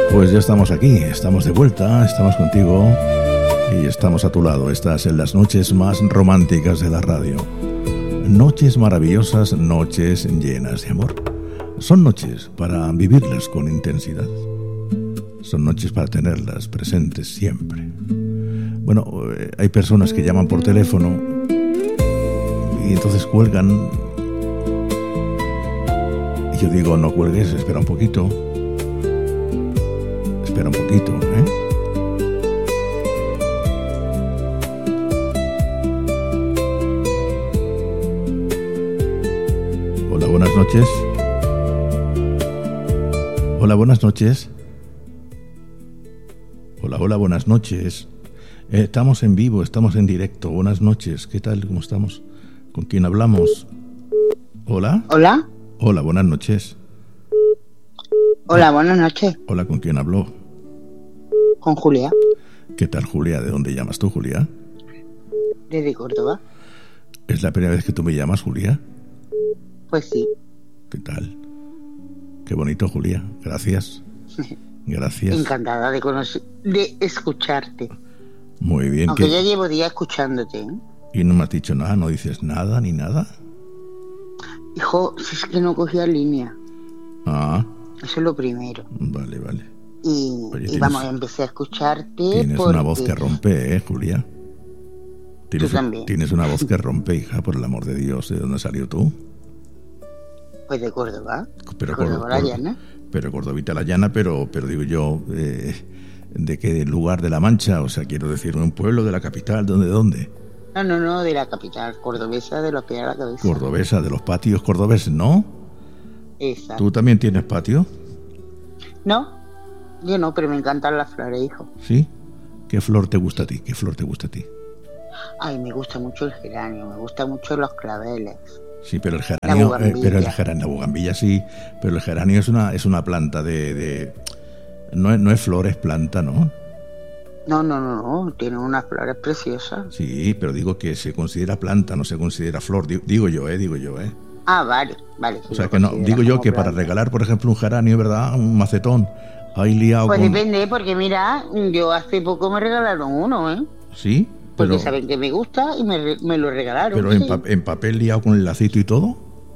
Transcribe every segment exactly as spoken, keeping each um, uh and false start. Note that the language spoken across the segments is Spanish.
Pues ya estamos aquí, estamos de vuelta, estamos contigo y estamos a tu lado. Estás en las noches más románticas de la radio. Noches maravillosas, noches llenas de amor. Son noches para vivirlas con intensidad. Son noches para tenerlas presentes siempre. Bueno, hay personas que llaman por teléfono y entonces cuelgan. Y yo digo, no cuelgues, espera un poquito. Espera un poquito, ¿eh? Hola, buenas noches. Hola, buenas noches. Hola, hola, buenas noches. Eh, estamos en vivo, estamos en directo. Buenas noches. ¿Qué tal? ¿Cómo estamos? ¿Con quién hablamos? Hola. Hola. Hola, buenas noches. Hola, buenas noches. Hola, ¿con quién habló? Con Julia. ¿Qué tal, Julia? ¿De dónde llamas tú, Julia? Desde Córdoba. ¿Es la primera vez que tú me llamas, Julia? Pues sí. ¿Qué tal? Qué bonito, Julia. Gracias. Gracias. Encantada de conocer, de escucharte. Muy bien. Aunque que... ya llevo días escuchándote, ¿eh? ¿Y no me has dicho nada? ¿No dices nada ni nada? Hijo, si es que no cogía línea. Ah. Eso es lo primero. Vale, vale. Y, Oye, y tienes, vamos, empecé a escucharte. Tienes porque... una voz que rompe, ¿eh, Julia? Tienes, Tú también. Tienes una voz que rompe, hija, por el amor de Dios. ¿De dónde salió tú? Pues de Córdoba. Pero Córdoba la Llana. Pero Cordovita la Llana, pero, pero digo yo, eh, ¿de qué lugar de La Mancha? O sea, quiero decir, un pueblo de la capital, ¿dónde, dónde? No, no, no, de la capital, cordobesa, de los pies a la cabeza. Cordobesa, de los patios cordobeses, ¿no? Exacto. ¿Tú también tienes patio? No, yo no, pero me encantan las flores, hijo. ¿Sí? ¿Qué flor te gusta a ti? ¿Qué flor te gusta a ti? Ay, me gusta mucho el geranio, me gustan mucho los claveles. Sí, pero el geranio, eh, pero el geranio, la bugambilla sí, pero el geranio es una es una planta de, de no es no es flor, es planta, ¿no? No, no, no, no, tiene unas flores preciosas. Sí, pero digo que se considera planta, no se considera flor, digo, digo yo, eh, digo yo, eh. Ah, vale, vale. O sea que no, digo yo que planta. Para regalar, por ejemplo, un geranio, ¿verdad? Un macetón, ahí liado pues con... depende, porque mira, yo hace poco me regalaron uno, ¿eh? Sí. Porque pero, saben que me gusta y me, me lo regalaron. Pero sí. en, pa en papel liado con el lacito y todo.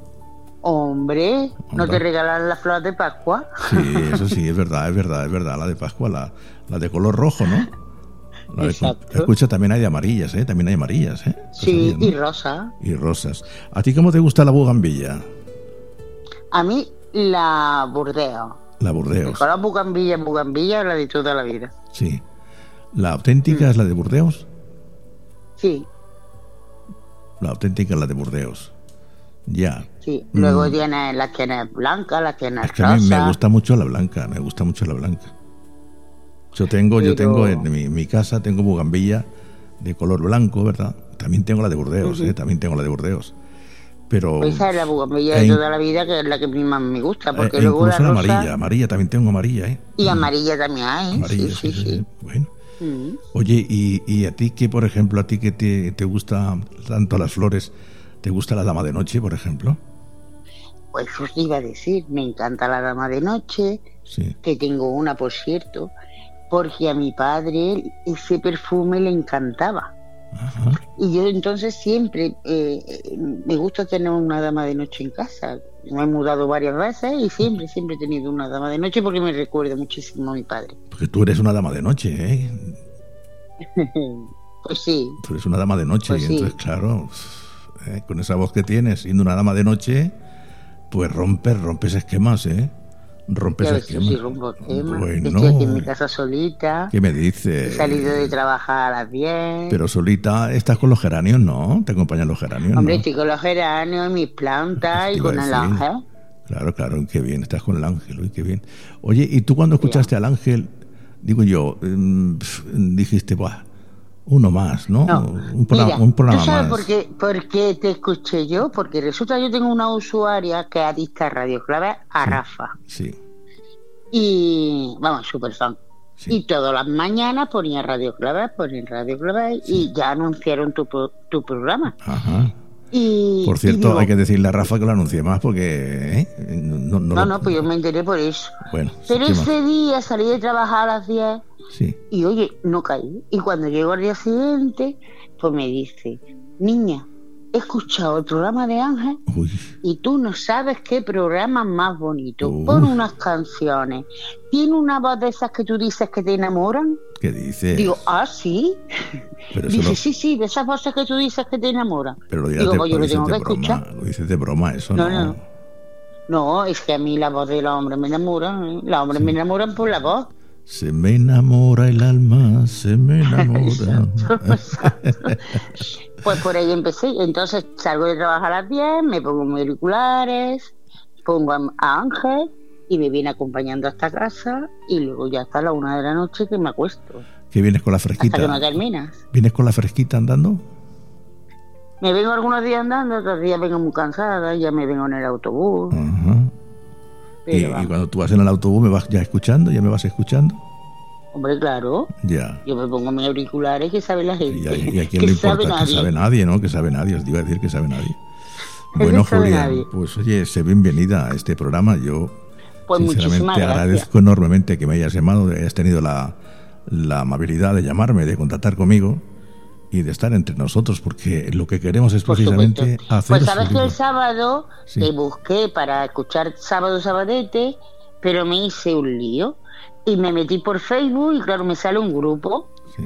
Hombre, ¿no Anda. te regalan las flores de Pascua? Sí, eso sí, es verdad, es verdad, es verdad. La de Pascua, la, la de color rojo, ¿no? La Exacto. De, escucha, también hay de amarillas, ¿eh? También hay amarillas, ¿eh? Sí, sabías, ¿no? y rosa. Y rosas. ¿A ti cómo te gusta la bugambilla? A mí, la Burdeos. La Burdeos. Con la bugambilla, bugambilla, la de toda la vida. Sí. ¿La auténtica mm. es la de Burdeos? Sí. La auténtica es la de Burdeos. Ya. Sí. Luego mm. tiene las que es blanca, las que es rosa. Es que a mí me gusta mucho la blanca, me gusta mucho la blanca. Yo tengo, Pero... yo tengo en mi, mi casa tengo bugambilla de color blanco, ¿verdad? También tengo la de Burdeos, uh-huh. ¿eh? También tengo la de Burdeos. Pero pues esa es la bugambilla de toda la vida, que es la que más me gusta, porque eh, luego la rosa, rosa... amarilla, amarilla también tengo amarilla, ¿eh? Y amarilla también hay, ¿eh? Amarilla, sí, sí, sí, sí. sí. Bueno. Mm. Oye, y, y a ti que, por ejemplo, a ti que te, te gusta tanto las flores, ¿te gusta la dama de noche, por ejemplo? Pues os iba a decir, me encanta la dama de noche, sí. que tengo una, por cierto, porque a mi padre ese perfume le encantaba. Ajá. Y yo entonces siempre eh, me gusta tener una dama de noche en casa. Me he mudado varias veces y siempre, siempre he tenido una dama de noche porque me recuerda muchísimo a mi padre. Porque tú eres una dama de noche, ¿eh? Pues sí. Tú eres una dama de noche, pues y sí. entonces, claro, eh, con esa voz que tienes, siendo una dama de noche, pues rompes, rompes esquemas, ¿eh? Rompes ya esquemas. Sí, rompo esquemas. Bueno, estoy aquí en mi casa solita. ¿Qué me dices? He salido de trabajar a las diez. Pero solita, ¿estás con los geranios, no? ¿Te acompañan los geranios? Hombre, ¿no? estoy con los geranios, mis plantas y con el ángel. Claro, claro, qué bien, estás con el ángel, uy, qué bien. Oye, ¿y tú cuando escuchaste sí. al ángel, digo yo, mmm, dijiste, buah, uno más, ¿no? no. Un, programa, Mira, un programa ¿tú sabes más. Por qué, por qué te escuché yo? Porque resulta que yo tengo una usuaria que es adicta a Radio Clave, a sí, Rafa. Sí. Y, vamos, súper fan. Sí. Y todas las mañanas ponía Radio Clave, ponía Radio Clave sí. y ya anunciaron tu, tu programa. Ajá. Y, por cierto, y digo, hay que decirle a Rafa que lo anuncie más porque... ¿eh? No, no, no, lo... no, pues yo me enteré por eso. Bueno, pero ¿qué ese más? día salí de trabajar a las diez Sí. y oye, no caí. Y cuando llego al día siguiente, pues me dice, niña, he escuchado el programa de Ángel Uy. y tú no sabes qué programa más bonito. Uf. Pon unas canciones. Tiene una voz de esas que tú dices que te enamoran. ¿Qué dices? Digo, ah, sí. Pero eso Dice, lo... sí, sí, de esas voces que tú dices que te enamoran. Pero lo, dirás Digo, de, pues yo lo lo dices tengo de que broma, escuchar. lo dices de broma, eso No, no. no. No, es que a mí la voz de los hombres me enamoran. ¿eh? Los hombres Sí. me enamoran por la voz. Se me enamora el alma, se me enamora. Exacto, exacto. Pues por ahí empecé. Entonces salgo de trabajar a las diez, me pongo mis auriculares, pongo a, a Ángel y me viene acompañando hasta casa y luego ya hasta la una de la noche que me acuesto. ¿Que vienes con la fresquita? Hasta que no terminas. ¿Vienes con la fresquita andando? Me vengo algunos días andando, otros días vengo muy cansada, ya me vengo en el autobús. Ajá. Y, Pero, y cuando tú vas en el autobús, ¿me vas ya escuchando? ¿Ya me vas escuchando? hombre, claro. Ya. Yo me pongo mis auriculares que sabe la gente. Y a, y a quién que le sabe importa, que nadie. sabe nadie, ¿no? Que sabe nadie, os iba a decir que sabe nadie. Que Bueno, no sabe Julia, nadie. pues oye, sé bienvenida a este programa. Yo, Pues muchísimas sinceramente, gracias. agradezco enormemente que me hayas llamado, hayas tenido la, la amabilidad de llamarme, de contactar conmigo y de estar entre nosotros, porque lo que queremos es Por precisamente supuesto. hacer... Pues sabes que feliz. el sábado Sí. te busqué para escuchar Sábado Sabadete, pero me hice un lío y me metí por Facebook y claro, me sale un grupo Sí.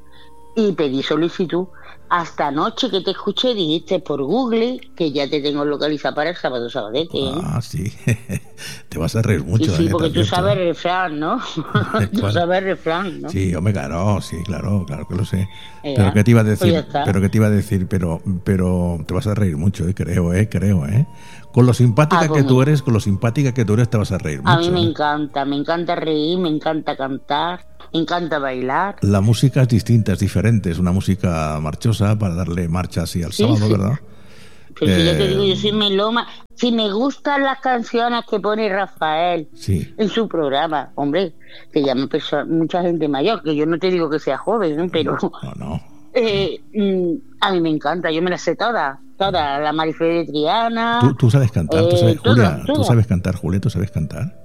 y pedí solicitud. Hasta anoche que te escuché dijiste por Google que ya te tengo localizado para el Sábado Sabadete. ¿eh? Ah, sí. Te vas a reír Y mucho. sí, ¿eh? porque Te tú advierto. sabes el refrán, ¿no? tú ¿Cuál? sabes el refrán, ¿no? Sí, hombre, claro, sí, claro, claro que lo sé. Ya. Pero qué te iba a Pues decir, ya está. pero qué te iba a decir, pero, pero te vas a reír mucho, eh, creo, eh, creo, eh. Con lo simpática Ah, que pues tú mira. eres, con lo simpática que tú eres, te vas a reír mucho. A mí me eh. encanta, me encanta reír, me encanta cantar, me encanta bailar. La música es distinta, es diferente, es una música marchosa para darle marcha así al Sí, sábado, sí. ¿verdad? Pero si ya te Eh, digo, yo soy meloma. Si me gustan las canciones que pone Rafael Sí. en su programa, hombre, que llama perso- mucha gente mayor, que yo no te digo que sea joven, ¿eh? pero No, no. eh, mm, a mí me encanta, yo me las sé todas, todas, la Marifé de Triana. Tú, tú sabes cantar, tú eh, sabes, todas, Julia, tú todas. sabes cantar, Julia, tú sabes cantar.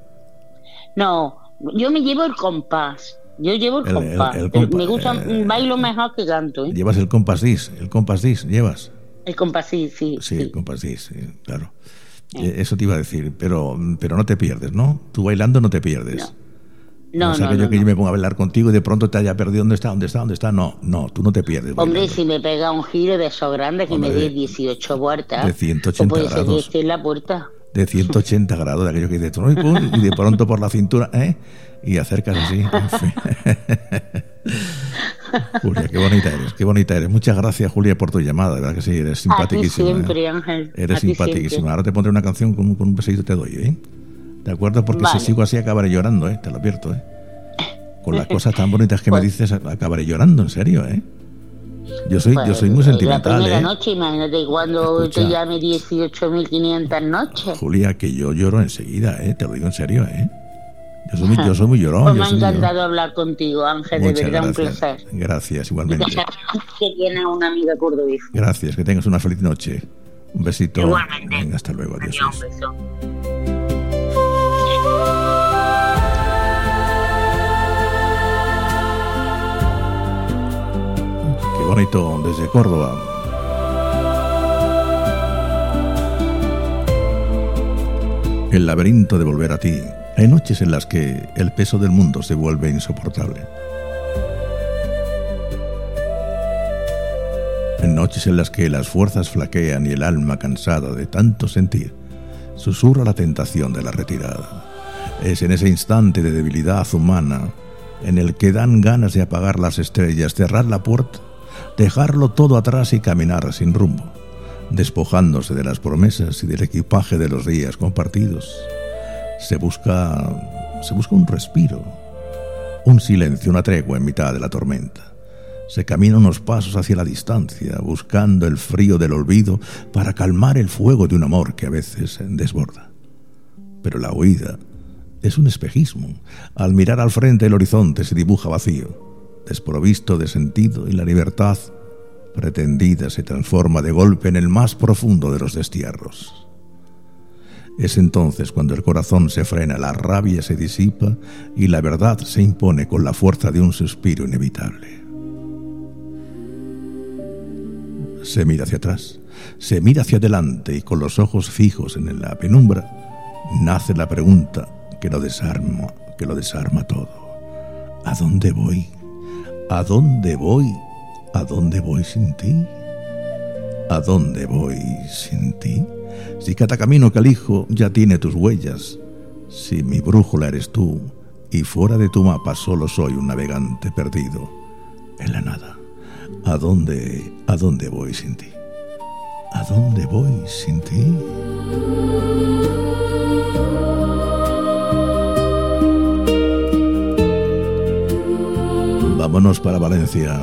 No, yo me llevo el compás, yo llevo el, El- el- compás. el compa- me gusta, eh, bailo mejor que canto, ¿eh? Llevas el compás dis, el compás dis, llevas. El compás, sí, sí. Sí, sí. el compás dis, sí, claro. Eh, Eso te iba a decir, pero, pero no te pierdes, ¿no? Tú bailando no te pierdes. No, o sea, no, que yo no, que no. yo me ponga a bailar contigo y de pronto te haya perdido dónde está, dónde está, dónde está. No, no, tú no te pierdes. Hombre, bailando. si me pega un giro de esos grandes que Hombre, me dé de- dieciocho vueltas, de ciento ochenta pues puede ser que grados. esté en la puerta. De ciento ochenta grados, de aquello que dices, "Uy, pum", y de pronto por la cintura, ¿eh? Y acercas así. En fin. Julia, qué bonita eres, qué bonita eres. Muchas gracias, Julia, por tu llamada, ¿verdad que sí? Eres A ti simpaticísima. ¿eh? siempre, Ángel. Eres a ti simpaticísima. siempre. Ahora te pondré una canción con, con un besito te doy, ¿eh? ¿De acuerdo? Porque Vale. si sigo así acabaré llorando, ¿eh? Te lo advierto, ¿eh? Con las cosas tan bonitas que Pues- me dices acabaré llorando, en serio, ¿eh? Yo soy, yo Pues, soy muy La sentimental, primera ¿eh? noche, imagínate cuando Escucha. te llame dieciocho mil quinientas noches. Julia, que yo lloro enseguida, ¿eh? Te lo digo en serio, ¿eh? Yo soy muy, yo soy muy llorón. Pues me yo ha soy muy llorón. encantado hablar contigo, Ángel, de Muchas verdad, un gracias. placer. Gracias, Y igualmente. que sabes que tienes una amiga cordobesa. Gracias, que tengas una feliz noche. Un besito. Igualmente. Venga, hasta luego. Adiós. Adiós, un beso. Qué bonito desde Córdoba. El laberinto de volver a ti. Hay noches en las que el peso del mundo se vuelve insoportable. En noches en las que las fuerzas flaquean y el alma cansada de tanto sentir susurra la tentación de la retirada. Es en ese instante de debilidad humana en el que dan ganas de apagar las estrellas, cerrar la puerta, dejarlo todo atrás y caminar sin rumbo, despojándose de las promesas y del equipaje de los días compartidos. Se busca, se busca un respiro, un silencio, una tregua en mitad de la tormenta. Se camina unos pasos hacia la distancia, buscando el frío del olvido para calmar el fuego de un amor que a veces desborda. Pero la huida es un espejismo. Al mirar al frente el horizonte se dibuja vacío, desprovisto de sentido, y la libertad pretendida se transforma de golpe en el más profundo de los destierros. Es entonces cuando el corazón se frena, la rabia se disipa y la verdad se impone con la fuerza de un suspiro inevitable. Se mira hacia atrás, se mira hacia adelante y con los ojos fijos en la penumbra nace la pregunta que lo desarma, que lo desarma todo. ¿A dónde voy? ¿A dónde voy? ¿A dónde voy sin ti? ¿A dónde voy sin ti? Si cada camino que elijo ya tiene tus huellas, si mi brújula eres tú y fuera de tu mapa solo soy un navegante perdido en la nada, ¿a dónde, a dónde voy sin ti? ¿A dónde voy sin ti? Vámonos para Valencia.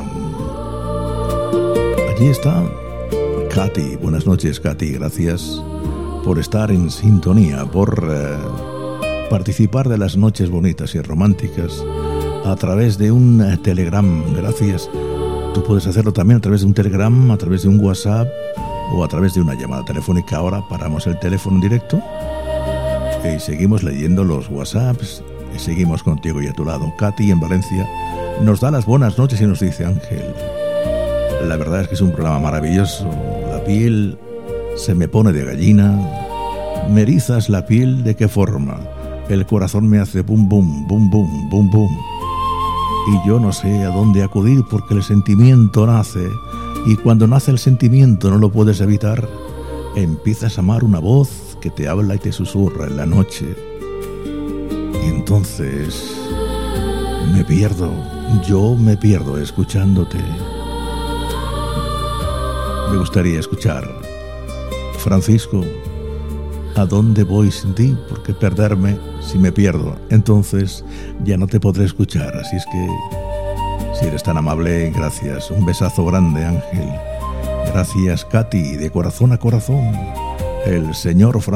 Allí está Katy. Buenas noches, Katy. Gracias por estar en sintonía, por eh, participar de las noches bonitas y románticas a través de un eh, Telegram. Gracias. Tú puedes hacerlo también a través de un Telegram, a través de un WhatsApp o a través de una llamada telefónica. Ahora paramos el teléfono en directo y seguimos leyendo los WhatsApps y seguimos contigo y a tu lado. Katy en Valencia nos da las buenas noches y nos dice: Ángel, la verdad es que es un programa maravilloso. La piel se me pone de gallina, me erizas la piel. ¿De qué forma? El corazón me hace bum bum, bum bum, bum bum. Y yo no sé a dónde acudir porque el sentimiento nace. Y cuando nace el sentimiento no lo puedes evitar. Empiezas a amar una voz que te habla y te susurra en la noche. Y entonces me pierdo, yo me pierdo escuchándote. Me gustaría escuchar: Francisco, ¿a dónde voy sin ti? Porque perderme, si me pierdo, entonces ya no te podré escuchar. Así es que, si eres tan amable, gracias. Un besazo grande, Ángel. Gracias, Katy, de corazón a corazón. El señor Francisco.